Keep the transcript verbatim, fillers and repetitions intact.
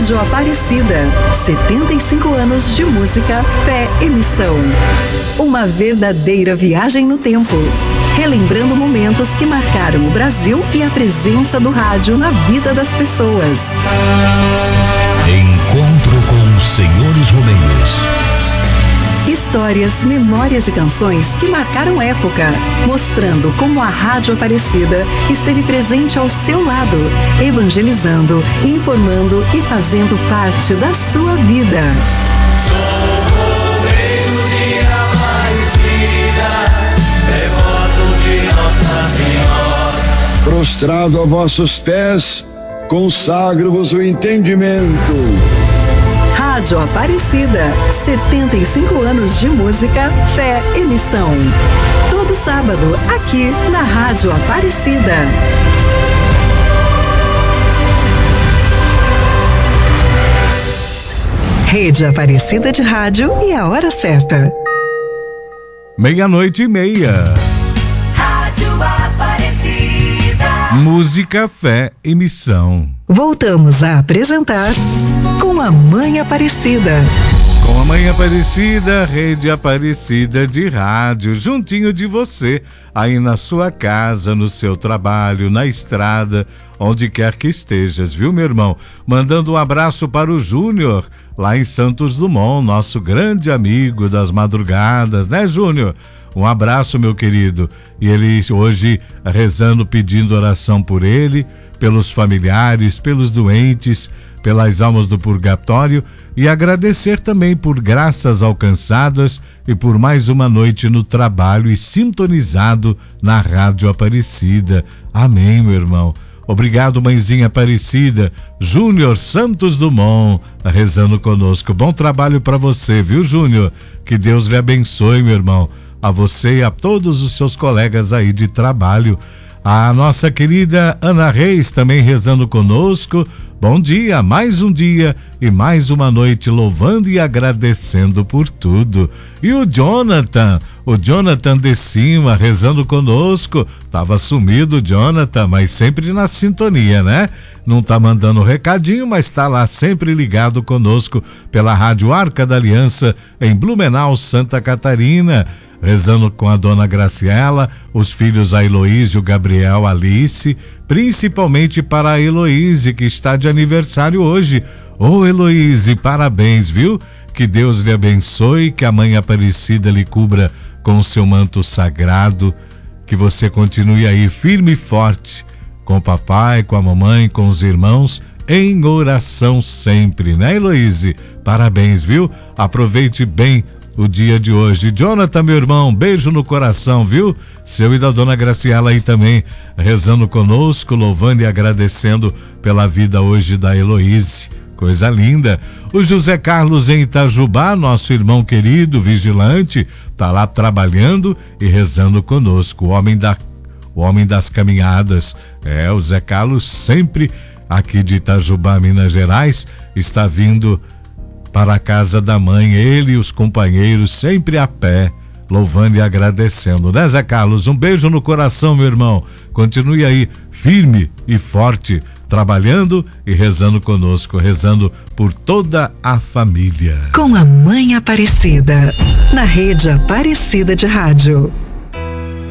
Rádio Aparecida, setenta e cinco anos de música, fé e missão. Uma verdadeira viagem no tempo, relembrando momentos que marcaram o Brasil e a presença do rádio na vida das pessoas. Encontro com os Senhores Romeiros. Histórias, memórias e canções que marcaram época, mostrando como a Rádio Aparecida esteve presente ao seu lado, evangelizando, informando e fazendo parte da sua vida. Sou Romeiro de Aparecida, devoto de Nossa Senhora. Prostrado a vossos pés, consagro-vos o entendimento. Rádio Aparecida, setenta e cinco anos de música, fé e missão. Todo sábado, aqui na Rádio Aparecida. Rede Aparecida de Rádio e a hora certa. Meia-noite e meia. Rádio Aparecida. Música, fé e missão. Voltamos a apresentar Com a Mãe Aparecida. Com a Mãe Aparecida, Rede Aparecida de Rádio, juntinho de você, aí na sua casa, no seu trabalho, na estrada, onde quer que estejas, viu, meu irmão? Mandando um abraço para o Júnior, lá em Santos Dumont, nosso grande amigo das madrugadas, né, Júnior? Um abraço, meu querido. E ele hoje rezando, pedindo oração por ele, pelos familiares, pelos doentes, pelas almas do purgatório, e agradecer também por graças alcançadas e por mais uma noite no trabalho e sintonizado na Rádio Aparecida. Amém, meu irmão. Obrigado, mãezinha Aparecida. Júnior Santos Dumont, rezando conosco. Bom trabalho para você, viu, Júnior? Que Deus lhe abençoe, meu irmão. A você e a todos os seus colegas aí de trabalho. A nossa querida Ana Reis também rezando conosco. Bom dia, mais um dia e mais uma noite louvando e agradecendo por tudo. E o Jonathan, o Jonathan de cima rezando conosco. Tava sumido o Jonathan, mas sempre na sintonia, né? Não tá mandando recadinho, mas tá lá sempre ligado conosco pela Rádio Arca da Aliança em Blumenau, Santa Catarina. Rezando com a dona Graciela, os filhos a Heloísio, Gabriel, Alice, principalmente para a Heloíse, que está de aniversário hoje. Ô Heloíse, parabéns, viu? Que Deus lhe abençoe, que a Mãe Aparecida lhe cubra com o seu manto sagrado, que você continue aí firme e forte, com o papai, com a mamãe, com os irmãos, em oração sempre, né, Heloíse? Parabéns, viu? Aproveite bem o dia de hoje. Jonathan, meu irmão, beijo no coração, viu? Seu e da dona Graciela aí também, rezando conosco, louvando e agradecendo pela vida hoje da Heloíse. Coisa linda. O José Carlos em Itajubá, nosso irmão querido, vigilante, tá lá trabalhando e rezando conosco. O homem da, o homem das caminhadas. É, o Zé Carlos sempre aqui de Itajubá, Minas Gerais, está vindo para a casa da mãe, ele e os companheiros sempre a pé, louvando e agradecendo, né, Zé Carlos? Um beijo no coração, meu irmão. Continue aí firme e forte, trabalhando e rezando conosco, rezando por toda a família. Com a Mãe Aparecida, na Rede Aparecida de Rádio.